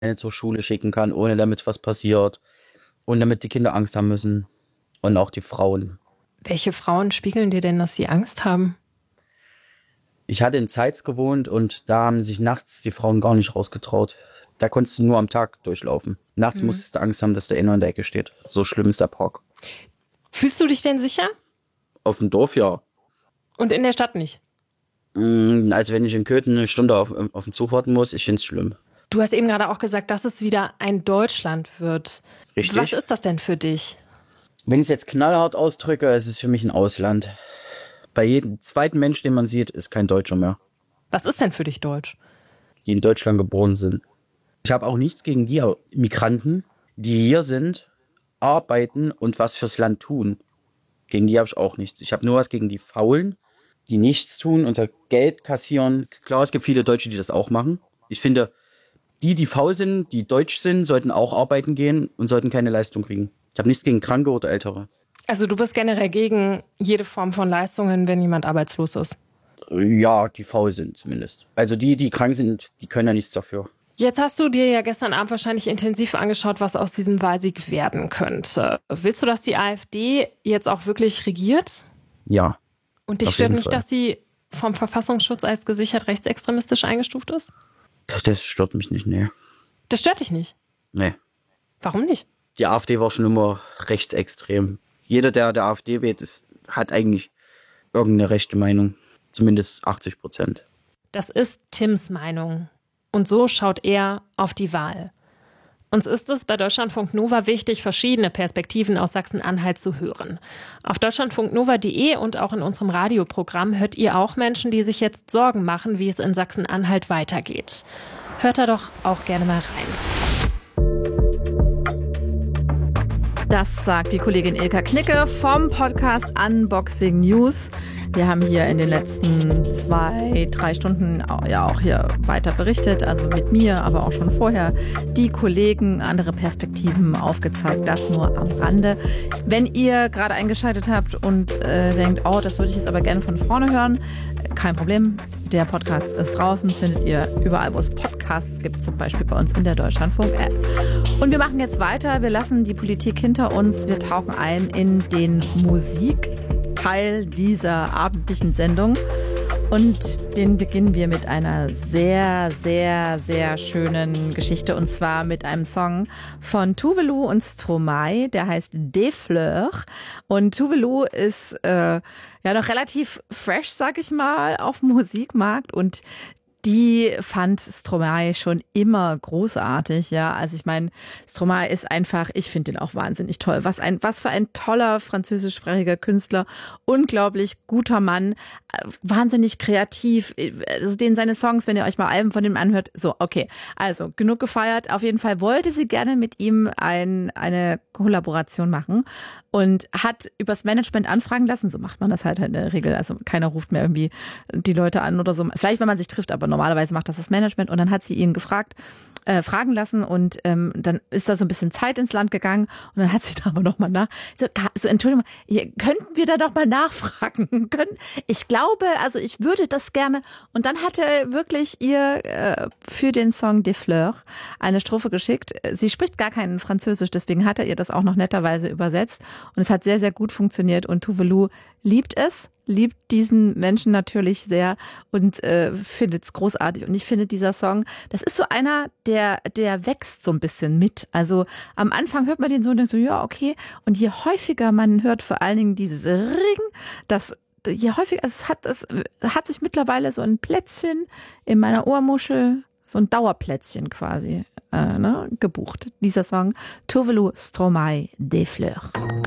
zur Schule schicken kann, ohne damit was passiert. Und damit die Kinder Angst haben müssen. Und auch die Frauen. Welche Frauen spiegeln dir denn, dass sie Angst haben? Ich hatte in Zeitz gewohnt und da haben sich nachts die Frauen gar nicht rausgetraut. Da konntest du nur am Tag durchlaufen. Nachts musstest du Angst haben, dass der einer in der Ecke steht. So schlimm ist der Park. Fühlst du dich denn sicher? Auf dem Dorf ja. Und in der Stadt nicht? Also wenn ich in Köthen eine Stunde auf den Zug warten muss, ich finde es schlimm. Du hast eben gerade auch gesagt, dass es wieder ein Deutschland wird. Richtig. Was ist das denn für dich? Wenn ich es jetzt knallhart ausdrücke, ist es für mich ein Ausland. Bei jedem zweiten Mensch, den man sieht, ist kein Deutscher mehr. Was ist denn für dich Deutsch? Die in Deutschland geboren sind. Ich habe auch nichts gegen die Migranten, die hier sind, arbeiten und was fürs Land tun. Gegen die habe ich auch nichts. Ich habe nur was gegen die Faulen, die nichts tun, unser Geld kassieren. Klar, es gibt viele Deutsche, die das auch machen. Ich finde, die faul sind, die deutsch sind, sollten auch arbeiten gehen und sollten keine Leistung kriegen. Ich habe nichts gegen Kranke oder Ältere. Also du bist generell gegen jede Form von Leistungen, wenn jemand arbeitslos ist? Ja, die faul sind zumindest. Also die krank sind, die können ja nichts dafür. Jetzt hast du dir ja gestern Abend wahrscheinlich intensiv angeschaut, was aus diesem Wahlsieg werden könnte. Willst du, dass die AfD jetzt auch wirklich regiert? Ja. Und dich stört nicht, dass sie vom Verfassungsschutz als gesichert rechtsextremistisch eingestuft ist? Das stört mich nicht, nee. Das stört dich nicht? Nee. Warum nicht? Die AfD war schon immer rechtsextrem. Jeder, der AfD wählt, hat eigentlich irgendeine rechte Meinung. Zumindest 80%. Das ist Tims Meinung. Und so schaut er auf die Wahl. Uns ist es bei Deutschlandfunk Nova wichtig, verschiedene Perspektiven aus Sachsen-Anhalt zu hören. Auf deutschlandfunknova.de und auch in unserem Radioprogramm hört ihr auch Menschen, die sich jetzt Sorgen machen, wie es in Sachsen-Anhalt weitergeht. Hört da doch auch gerne mal rein. Das sagt die Kollegin Ilka Knicke vom Podcast Unboxing News. Wir haben hier in den letzten 2-3 Stunden ja auch hier weiter berichtet, also mit mir, aber auch schon vorher die Kollegen, andere Perspektiven aufgezeigt, das nur am Rande. Wenn ihr gerade eingeschaltet habt und denkt, oh, das würde ich jetzt aber gerne von vorne hören, kein Problem. Der Podcast ist draußen, findet ihr überall, wo es Podcasts gibt, zum Beispiel bei uns in der Deutschlandfunk-App. Und wir machen jetzt weiter, wir lassen die Politik hinter uns, wir tauchen ein in den Musikteil dieser abendlichen Sendung. Und den beginnen wir mit einer sehr, sehr, sehr schönen Geschichte. Und zwar mit einem Song von Tuvalu und Stromae, der heißt Des Fleurs. Und Tuvalu ist ja noch relativ fresh, sag ich mal, auf dem Musikmarkt. Und die fand Stromae schon immer großartig, ja. Also ich meine, Stromae ist einfach, ich finde den auch wahnsinnig toll. Was für ein toller französischsprachiger Künstler, unglaublich guter Mann, wahnsinnig kreativ. Also seine Songs, wenn ihr euch mal Alben von dem anhört, so, okay. Also, genug gefeiert. Auf jeden Fall wollte sie gerne mit ihm eine Kollaboration machen und hat übers Management anfragen lassen. So macht man das halt in der Regel. Also keiner ruft mehr irgendwie die Leute an oder so. Vielleicht, wenn man sich trifft, aber normalerweise macht das Management. Und dann hat sie ihn fragen lassen und dann ist da so ein bisschen Zeit ins Land gegangen und dann hat sie da aber nochmal so Entschuldigung, könnten wir da doch mal nachfragen? Ich glaube, also ich würde das gerne. Und dann hat er wirklich ihr für den Song Des Fleurs eine Strophe geschickt. Sie spricht gar kein Französisch, deswegen hat er ihr das auch noch netterweise übersetzt und es hat sehr, sehr gut funktioniert und Tuvalu liebt diesen Menschen natürlich sehr und findet es großartig. Und ich finde, dieser Song, das ist so einer, der wächst so ein bisschen mit. Also am Anfang hört man den so und denkt so, ja, okay. Und je häufiger man hört, vor allen Dingen dieses Ring, je häufiger, es hat sich mittlerweile so ein Plätzchen in meiner Ohrmuschel, so ein Dauerplätzchen quasi, gebucht. Dieser Song, Tuvalu Stromae Des Fleurs.